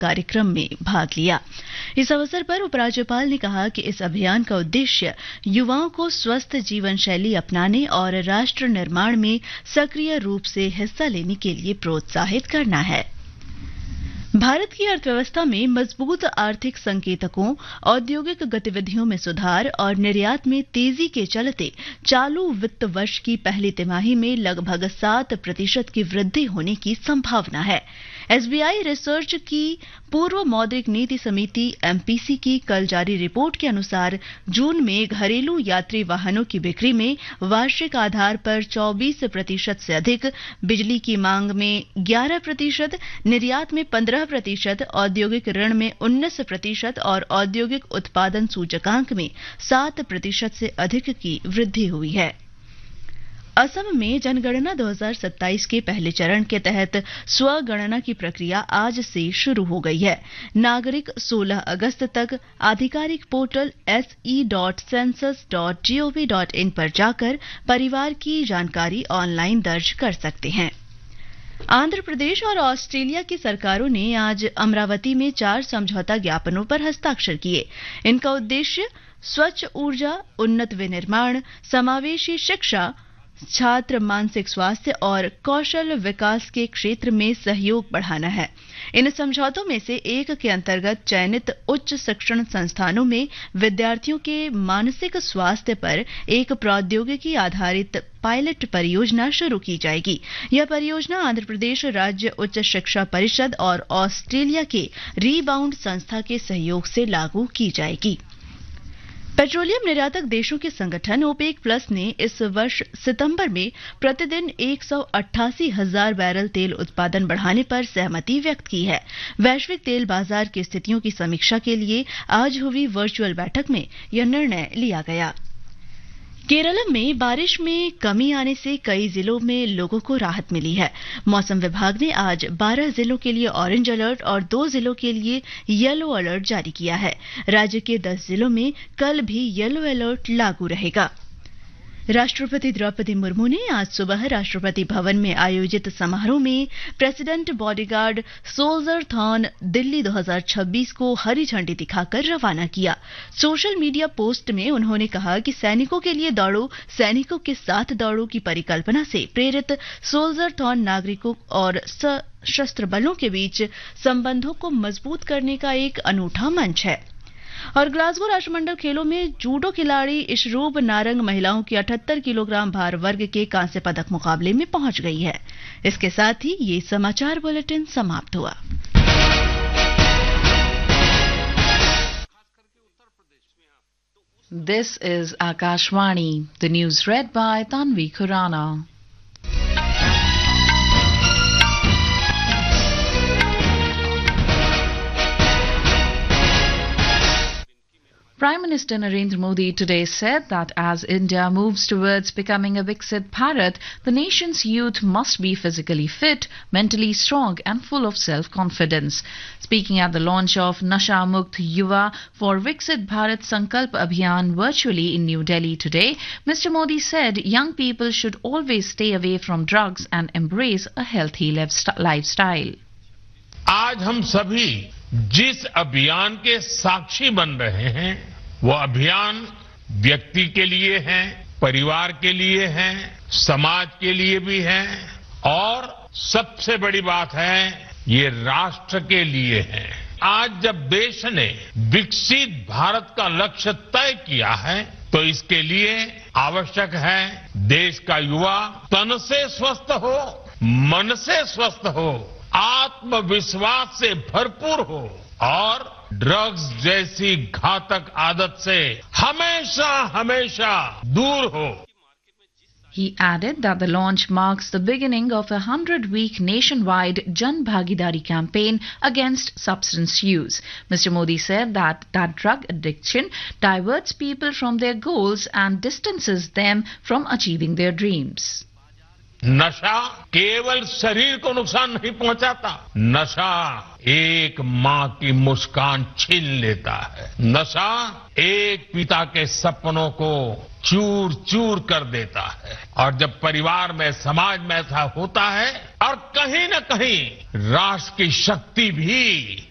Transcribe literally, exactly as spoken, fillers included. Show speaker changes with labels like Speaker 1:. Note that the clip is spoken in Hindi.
Speaker 1: कार्यक्रम में भाग लिया। इस अवसर पर उपराज्यपाल ने कहा कि इस अभियान का उद्देश्य युवाओं को स्वस्थ जीवन शैली अपनाने और राष्ट्र निर्माण में सक्रिय रूप से हिस्सा लेने के लिए प्रोत्साहित करना है। भारत की अर्थव्यवस्था में मजबूत आर्थिक संकेतकों, औद्योगिक गतिविधियों में सुधार और निर्यात में तेजी के चलते चालू वित्त वर्ष की पहली तिमाही में लगभग सात प्रतिशत की वृद्धि होने की संभावना है। एसबीआई रिसर्च की पूर्व मौद्रिक नीति समिति एमपीसी की कल जारी रिपोर्ट के अनुसार जून में घरेलू यात्री वाहनों की बिक्री में वार्षिक आधार पर चौबीस प्रतिशत से अधिक, बिजली की मांग में ग्यारह प्रतिशत, निर्यात में पंद्रह प्रतिशत, औद्योगिक ऋण में उन्नीस प्रतिशत और औद्योगिक उत्पादन सूचकांक में सात प्रतिशत से अधिक की वृद्धि हुई है। असम में जनगणना दो हज़ार सत्ताईस के पहले चरण के तहत स्वगणना की प्रक्रिया आज से शुरू हो गई है। नागरिक सोलह अगस्त तक आधिकारिक portal S E dot census dot gov dot in पर जाकर परिवार की जानकारी ऑनलाइन दर्ज कर सकते हैं। आंध्र प्रदेश और ऑस्ट्रेलिया की सरकारों ने आज अमरावती में चार समझौता ज्ञापनों पर हस्ताक्षर किए। इनका उद्देश्य स्वच्छ ऊर्जा, उन्नत विनिर्माण, समावेशी शिक्षा, छात्र मानसिक स्वास्थ्य और कौशल विकास के क्षेत्र में सहयोग बढ़ाना है। इन समझौतों में से एक के अंतर्गत चयनित उच्च शिक्षण संस्थानों में विद्यार्थियों के मानसिक स्वास्थ्य पर एक प्रौद्योगिकी आधारित पायलट परियोजना शुरू की जाएगी। यह परियोजना आंध्र प्रदेश राज्य उच्च शिक्षा परिषद और ऑस्ट्रेलिया के रीबाउंड संस्था के सहयोग से लागू की जाएगी। पेट्रोलियम निर्यातक देशों के संगठन ओपेक प्लस ने इस वर्ष सितंबर में प्रतिदिन एक सौ अट्ठासी हजार बैरल तेल उत्पादन बढ़ाने पर सहमति व्यक्त की है। वैश्विक तेल बाजार की स्थितियों की समीक्षा के लिए आज हुई वर्चुअल बैठक में यह निर्णय लिया गया। केरल में बारिश में कमी आने से कई जिलों में लोगों को राहत मिली है। मौसम विभाग ने आज बारह जिलों के लिए ऑरेंज अलर्ट और दो जिलों के लिए येलो अलर्ट जारी किया है। राज्य के दस जिलों में कल भी येलो अलर्ट लागू रहेगा। राष्ट्रपति द्रौपदी मुर्मू ने आज सुबह राष्ट्रपति भवन में आयोजित समारोह में प्रेसिडेंट बॉडीगार्ड सोल्जर-थॉन दिल्ली दो हज़ार छब्बीस को हरी झंडी दिखाकर रवाना किया। सोशल मीडिया पोस्ट में उन्होंने कहा कि सैनिकों के लिए दौड़ो, सैनिकों के साथ दौड़ो की परिकल्पना से प्रेरित सोल्जर-थॉन नागरिकों और सशस्त्र बलों के बीच संबंधों को मजबूत करने का एक अनूठा मंच है। और ग्लासगो राष्ट्रमंडल खेलों में जूडो खिलाड़ी इशरूब नारंग महिलाओं की अठहत्तर किलोग्राम भार वर्ग के कांस्य पदक मुकाबले में पहुंच गई है। इसके साथ ही ये समाचार बुलेटिन समाप्त हुआ।
Speaker 2: This is Akashvani. The news read by Tanvi Khurana. Prime Minister Narendra Modi today said that as India moves towards becoming a Viksit Bharat, the nation's youth must be physically fit, mentally strong and full of self-confidence. Speaking at the launch of Nasha Mukt Yuva for Viksit Bharat Sankalp Abhiyan virtually in New Delhi today, Mister Modi said young people should always stay away from drugs and embrace a healthy lifestyle.
Speaker 3: आज हम सभी जिस अभियान के साक्षी बन रहे हैं, वो अभियान व्यक्ति के लिए है, परिवार के लिए है, समाज के लिए भी है और सबसे बड़ी बात है, ये राष्ट्र के लिए है। आज जब देश ने विकसित भारत का लक्ष्य तय किया है, तो इसके लिए आवश्यक है देश का युवा तन से स्वस्थ हो, मन से स्वस्थ हो, आत्मविश्वास से भरपूर हो और ड्रग्स जैसी घातक आदत से हमेशा हमेशा दूर हो।
Speaker 2: He added that the launch marks the beginning of a hundred-week nationwide Jan Bhagidari campaign against substance use. Mister Modi said that, that drug addiction diverts people from their goals and distances them from achieving their dreams.
Speaker 3: नशा केवल शरीर को नुकसान नहीं पहुंचाता, नशा एक मां की मुस्कान छीन लेता है, नशा एक पिता के सपनों को चूर चूर कर देता है और जब परिवार में, समाज में ऐसा होता है और कहीं न कहीं राष्ट्र की शक्ति भी